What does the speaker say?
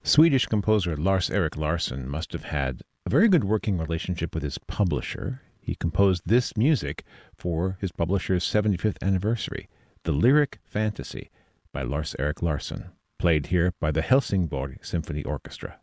Swedish composer Lars-Erik Larsson must have had a very good working relationship with his publisher. He composed this music for his publisher's 75th anniversary, The Lyric Fantasy by Lars-Erik Larsson, played here by the Helsingborg Symphony Orchestra.